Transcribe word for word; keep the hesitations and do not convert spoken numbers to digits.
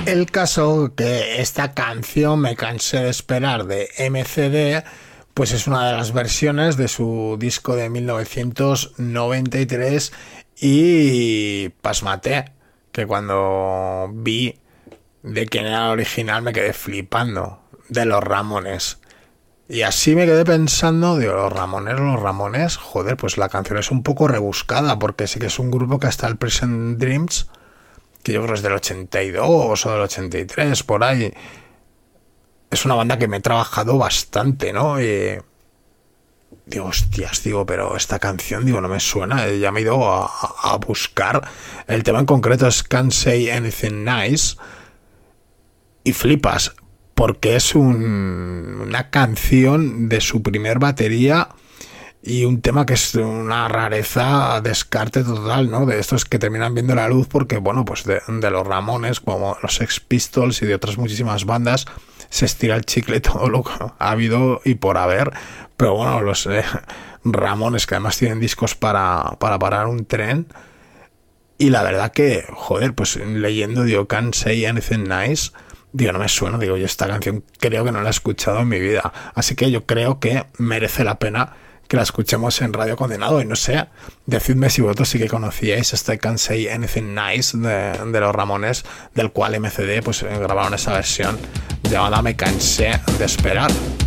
El caso que esta canción Me cansé de esperar de M C D, pues es una de las versiones de su disco de mil novecientos noventa y tres y pasmate, que cuando vi de quién era el original me quedé flipando, de los Ramones. Y así me quedé pensando, digo, los Ramones, los Ramones, joder, pues la canción es un poco rebuscada, porque sí que es un grupo que hasta el Present Dreams, que yo creo que es del ochenta y dos o del ochenta y tres, por ahí. Es una banda que me he trabajado bastante, ¿no? Y digo, hostias, digo, pero esta canción, digo, no me suena. Ya me he ido a, a buscar. El tema en concreto es Can't Say Anything Nice. Y flipas, porque es un, una canción de su primer batería y un tema que es una rareza, descarte total, ¿no? De estos que terminan viendo la luz porque, bueno, pues de, de los Ramones, como los Sex Pistols y de otras muchísimas bandas, se estira el chicle todo lo que ha habido y por haber. Pero bueno, los eh, Ramones, que además tienen discos para, para parar un tren. Y la verdad que, joder, pues leyendo, digo, Can't Say Anything Nice, digo, no me suena, digo, yo esta canción creo que no la he escuchado en mi vida. Así que yo creo que merece la pena que la escuchemos en Radio Condenado. Y no sé, decidme si vosotros sí que conocíais este Can't Say Anything Nice de, de los Ramones, del cual M C D pues grabaron esa versión llamada Me cansé de esperar.